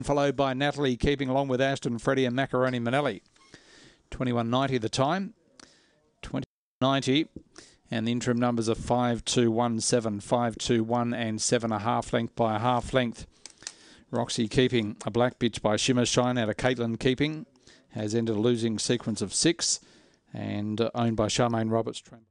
followed by Natalie keeping along with Aston, Freddie and Macaroni Manelli. 21.90 the time, 20.90, and the interim numbers are 5-2-1-7, 5-2-1 and 7.5 length by a half length. Roxy keeping a black bitch by Shimmer Shine out of Caitlin keeping has ended a losing sequence of 6 and owned by Charmaine Roberts.